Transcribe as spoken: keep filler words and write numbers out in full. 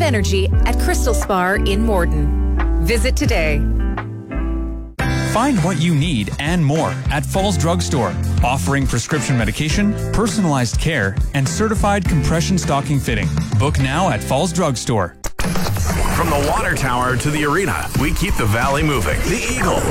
of energy at Crystal Spar in Morden. Visit today. Find what you need and more at Falls Drug Store, offering prescription medication, personalized care, and certified compression stocking fitting. Book now at Falls Drug Store. From the water tower to the arena, we keep the valley moving. The Eagle,